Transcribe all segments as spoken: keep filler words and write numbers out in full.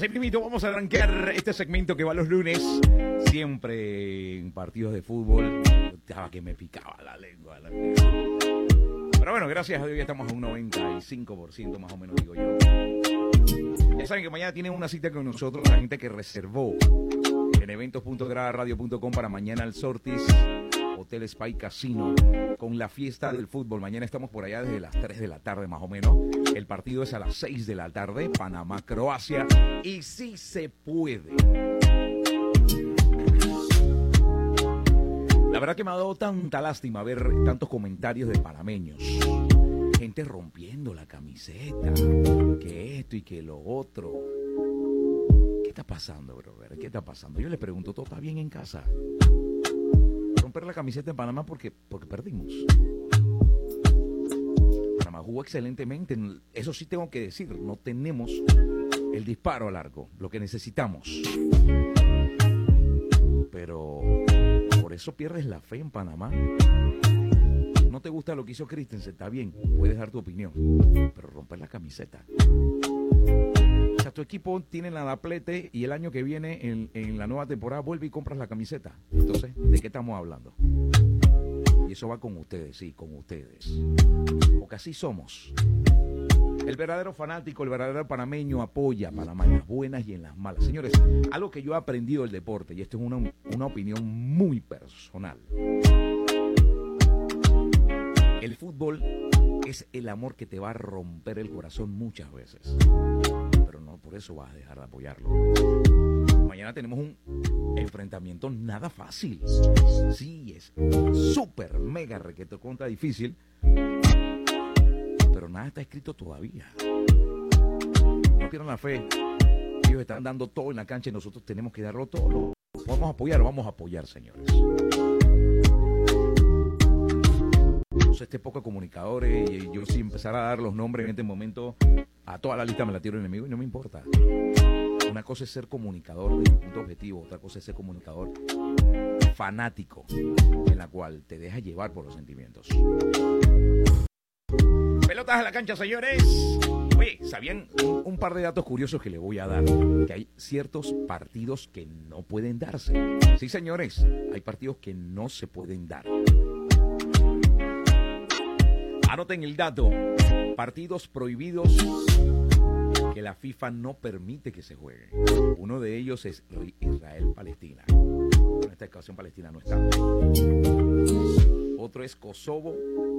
Así primito, vamos a arrancar este segmento que va los lunes, siempre en partidos de fútbol. Estaba que me picaba la lengua. La... Pero bueno, gracias a Dios ya estamos a un noventa y cinco por ciento más o menos, digo yo. Ya saben que mañana tienen una cita con nosotros, la gente que reservó en eventos punto grada radio punto com para mañana al Sortis Hotel Spy Casino con la fiesta del fútbol. Mañana estamos por allá desde las tres de la tarde más o menos. El partido es a las seis de la tarde, Panamá-Croacia. Y sí se puede. La verdad que me ha dado tanta lástima ver tantos comentarios de panameños. Gente rompiendo la camiseta. Que esto y que lo otro. ¿Qué está pasando, brother? ¿Qué está pasando? Yo les pregunto, ¿todo está bien en casa? Romper la camiseta en Panamá porque, porque perdimos. Panamá jugó excelentemente. Eso sí tengo que decir. No tenemos el disparo al arco. Lo que necesitamos. Pero por eso pierdes la fe en Panamá. No te gusta lo que hizo Christensen, está bien. Puedes dar tu opinión. Pero romper la camiseta. O sea, tu equipo tiene la daplete y el año que viene, en, en la nueva temporada, vuelve y compras la camiseta. Entonces, ¿de qué estamos hablando? Y eso va con ustedes, sí, con ustedes. Porque así somos. El verdadero fanático, el verdadero panameño apoya a Panamá en las buenas y en las malas. Señores, algo que yo he aprendido del deporte, y esto es una, una opinión muy personal. El fútbol es el amor que te va a romper el corazón muchas veces. Pero no por eso vas a dejar de apoyarlo. Mañana tenemos un enfrentamiento nada fácil. Sí, es súper, mega requeto contra difícil. Pero nada está escrito todavía. No pierdan la fe. Ellos están dando todo en la cancha y nosotros tenemos que darlo todo. Lo podemos apoyar, vamos a apoyar, señores. Este poco comunicadores y yo si empezara a dar los nombres en este momento a toda la lista me la tiro enemigo y no me importa. Una cosa es ser comunicador desde un punto objetivo, otra cosa es ser comunicador fanático en la cual te deja llevar por los sentimientos. Pelotas a la cancha, señores. Oye, ¿sabían un, un par de datos curiosos que les voy a dar? Que hay ciertos partidos que no pueden darse. Sí, señores, hay partidos que no se pueden dar. Anoten el dato, partidos prohibidos que la FIFA no permite que se jueguen. Uno de ellos es Israel-Palestina. En esta ocasión Palestina no está. Otro es Kosovo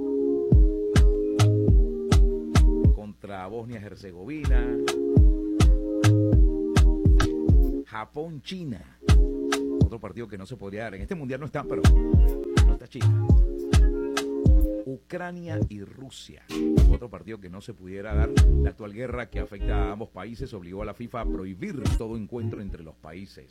contra Bosnia-Herzegovina. Japón-China. Otro partido que no se podría dar. En este mundial no está, pero no está China. Ucrania y Rusia, otro partido que no se pudiera dar. La actual guerra que afecta a ambos países obligó a la FIFA a prohibir todo encuentro entre los países.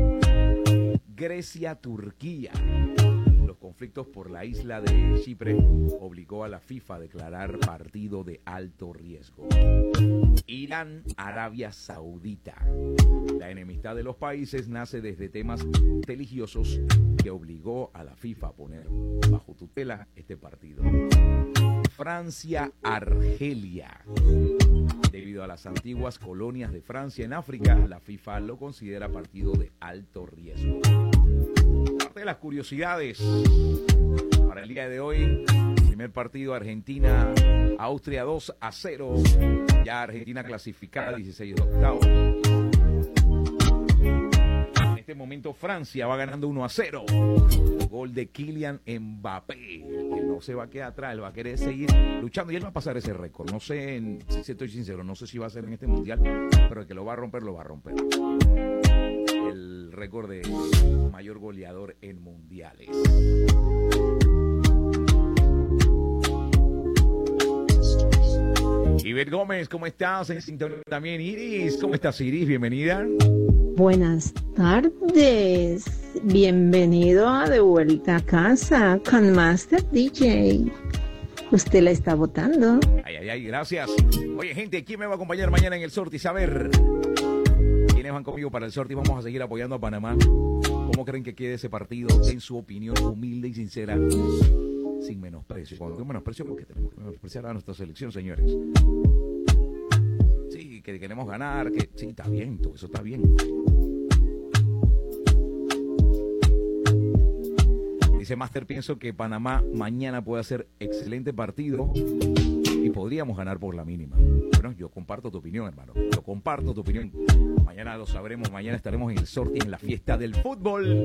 Grecia-Turquía, los conflictos por la isla de Chipre obligó a la FIFA a declarar partido de alto riesgo. Irán-Arabia Saudita, la enemistad de los países nace desde temas religiosos que obligó a la FIFA a poner bajo tutela este partido. Francia-Argelia. Debido a las antiguas colonias de Francia en África, la FIFA lo considera partido de alto riesgo. Parte de las curiosidades para el día de hoy, primer partido Argentina, Austria dos a cero, ya Argentina clasificada dieciséis de octavos. En este momento Francia va ganando uno a cero. Gol de Kylian Mbappé, que no se va a quedar atrás, él va a querer seguir luchando y él va a pasar ese récord. No sé, si estoy sincero, no sé si va a ser en este mundial, pero el que lo va a romper, lo va a romper. El récord de mayor goleador en mundiales. Iber Gómez, ¿cómo estás? En sintonía también Iris. ¿Cómo estás, Iris? Bienvenida. Buenas tardes. Bienvenido a De Vuelta a Casa con Master D J. Usted la está votando. Ay, ay, ay, gracias. Oye, gente, ¿quién me va a acompañar mañana en el Sortis? A ver, ¿quiénes van conmigo para el Sortis? Vamos a seguir apoyando a Panamá. ¿Cómo creen que quede ese partido? En su opinión humilde y sincera, sin menosprecio. Cuando digo menosprecio, porque tenemos que menospreciar a nuestra selección, señores. Sí, que, que queremos ganar, que sí, está bien, todo eso está bien. Dice Master, pienso que Panamá mañana puede hacer excelente partido y podríamos ganar por la mínima. Bueno, yo comparto tu opinión, hermano. Yo comparto tu opinión. Mañana lo sabremos. Mañana estaremos en el sorteo, en la fiesta del fútbol.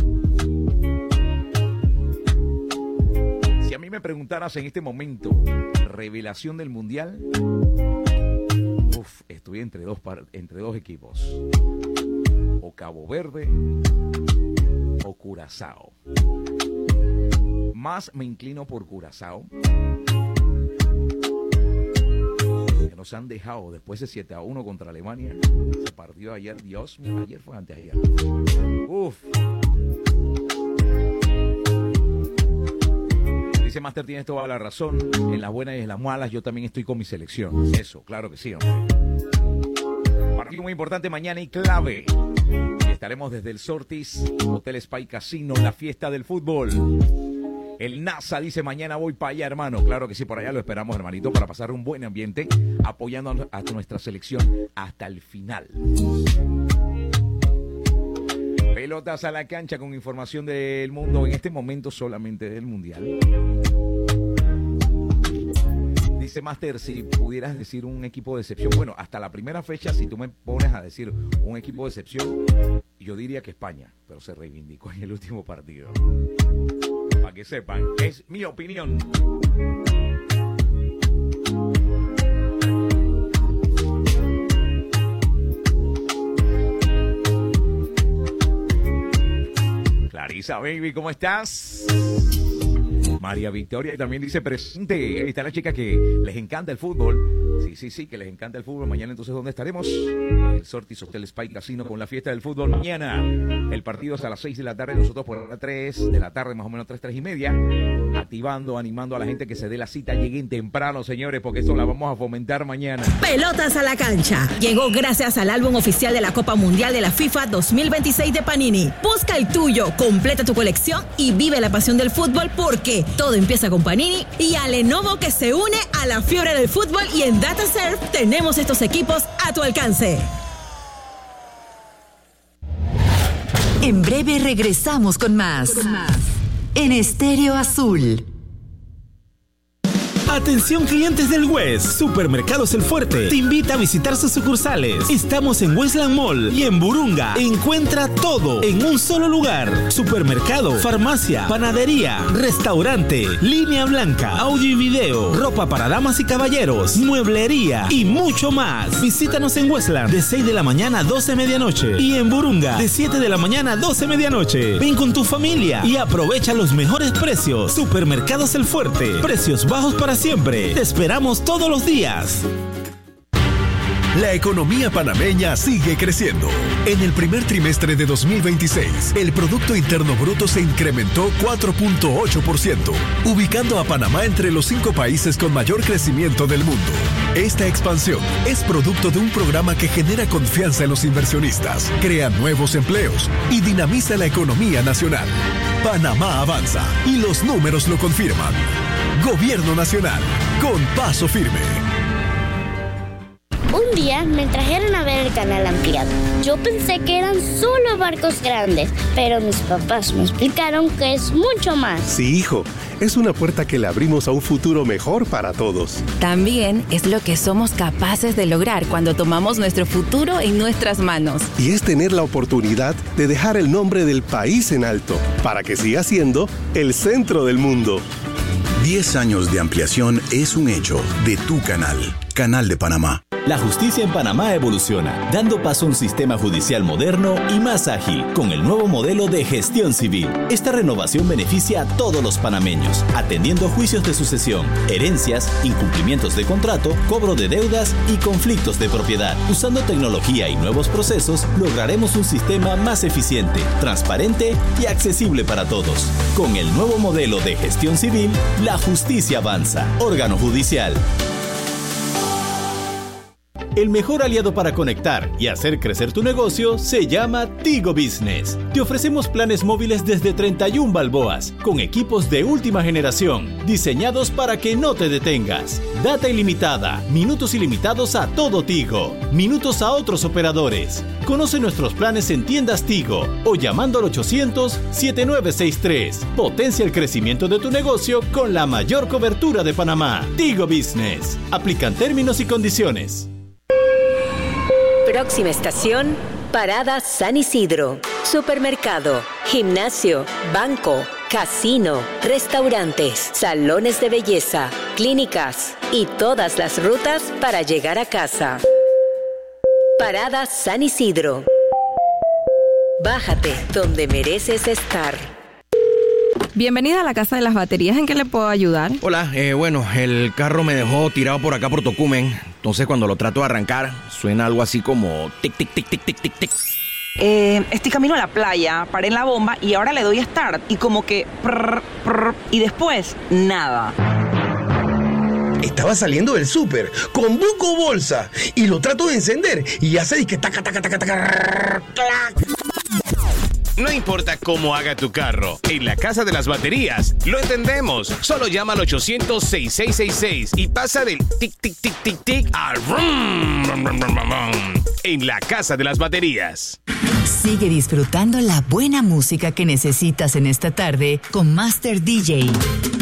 Si a mí me preguntaras en este momento, revelación del mundial, uf, estoy entre dos, par- entre dos equipos. O Cabo Verde o Curazao. Más me inclino por Curazao. Que nos han dejado después de siete a uno contra Alemania. Se partió ayer, Dios mío, ayer fue antes de ayer. Uf. Dice Master, tienes toda la razón. En las buenas y en las malas yo también estoy con mi selección. Eso, claro que sí, hombre. Partido muy importante mañana y clave. Y estaremos desde el Sortis, Hotel Spa y Casino, la fiesta del fútbol. El NASA dice, mañana voy para allá, hermano. Claro que sí, por allá lo esperamos, hermanito, para pasar un buen ambiente, apoyando a nuestra selección hasta el final. Pelotas a la cancha con información del mundo, en este momento solamente del Mundial. Dice Master, si pudieras decir un equipo de excepción, bueno, hasta la primera fecha, si tú me pones a decir un equipo de excepción, yo diría que España, pero se reivindicó en el último partido. Para que sepan, es mi opinión. Clarisa, baby, ¿cómo estás? María Victoria también dice presente. Ahí está la chica que les encanta el fútbol. Sí, sí, sí, que les encanta el fútbol. Mañana entonces, ¿dónde estaremos? El Sortis Hotel Spa y Casino con la fiesta del fútbol. Mañana el partido es a las seis de la tarde. Nosotros por las tres de la tarde, más o menos tres, tres y media. Activando, animando a la gente que se dé la cita. Lleguen temprano, señores, porque eso la vamos a fomentar mañana. Pelotas a la cancha. Llegó gracias al álbum oficial de la Copa Mundial de la FIFA dos mil veintiséis de Panini. Busca el tuyo, completa tu colección y vive la pasión del fútbol, porque todo empieza con Panini y a Lenovo, que se une a la fiebre del fútbol, y en DataServe tenemos estos equipos a tu alcance. En breve regresamos con más. Con más. En Estéreo Azul. Atención clientes del West, Supermercados El Fuerte te invita a visitar sus sucursales. Estamos en Westland Mall y en Burunga. Encuentra todo en un solo lugar. Supermercado, farmacia, panadería, restaurante, línea blanca, audio y video, ropa para damas y caballeros, mueblería y mucho más. Visítanos en Westland de seis de la mañana a doce de medianoche y en Burunga de siete de la mañana a doce de medianoche. Ven con tu familia y aprovecha los mejores precios. Supermercados El Fuerte, precios bajos para siempre. Te esperamos todos los días. La economía panameña sigue creciendo. En el primer trimestre de dos mil veintiséis, el Producto Interno Bruto se incrementó cuatro punto ocho por ciento, ubicando a Panamá entre los cinco países con mayor crecimiento del mundo. Esta expansión es producto de un programa que genera confianza en los inversionistas, crea nuevos empleos y dinamiza la economía nacional. Panamá avanza y los números lo confirman. Gobierno Nacional, con paso firme. Un día me trajeron a ver el canal ampliado. Yo pensé que eran solo barcos grandes, pero mis papás me explicaron que es mucho más. Sí, hijo, es una puerta que le abrimos a un futuro mejor para todos. También es lo que somos capaces de lograr cuando tomamos nuestro futuro en nuestras manos. Y es tener la oportunidad de dejar el nombre del país en alto, para que siga siendo el centro del mundo. Diez años de ampliación es un hecho de tu canal, Canal de Panamá. La justicia en Panamá evoluciona, dando paso a un sistema judicial moderno y más ágil, con el nuevo modelo de gestión civil. Esta renovación beneficia a todos los panameños, atendiendo juicios de sucesión, herencias, incumplimientos de contrato, cobro de deudas y conflictos de propiedad. Usando tecnología y nuevos procesos, lograremos un sistema más eficiente, transparente y accesible para todos. Con el nuevo modelo de gestión civil, la justicia avanza. Órgano judicial. El mejor aliado para conectar y hacer crecer tu negocio se llama Tigo Business. Te ofrecemos planes móviles desde treinta y una balboas, con equipos de última generación, diseñados para que no te detengas. Data ilimitada, minutos ilimitados a todo Tigo, minutos a otros operadores. Conoce nuestros planes en tiendas Tigo o llamando al ochocientos, setenta y nueve sesenta y tres. Potencia el crecimiento de tu negocio con la mayor cobertura de Panamá. Tigo Business. Aplican términos y condiciones. Próxima estación, Parada San Isidro. Supermercado, gimnasio, banco, casino, restaurantes, salones de belleza, clínicas y todas las rutas para llegar a casa. Parada San Isidro. Bájate donde mereces estar. Bienvenida a la Casa de las Baterías. ¿En qué le puedo ayudar? Hola, eh, bueno, el carro me dejó tirado por acá por Tocumen. Entonces cuando lo trato de arrancar, suena algo así como tic, tic, tic, tic, tic, tic, tic. Eh, estoy camino a la playa, paré en la bomba y ahora le doy start y como que prr, prr, y después nada. Estaba saliendo del súper con Buco Bolsa y lo trato de encender y hace disque taca, taca, taca, taca, clac. No importa cómo haga tu carro, en la Casa de las Baterías lo entendemos. Solo llama al ochocientos, sesenta y seis sesenta y seis y pasa del tic, tic, tic, tic, tic al rum, rum, rum, rum, rum, en la Casa de las Baterías. Sigue disfrutando la buena música que necesitas en esta tarde con Master D J.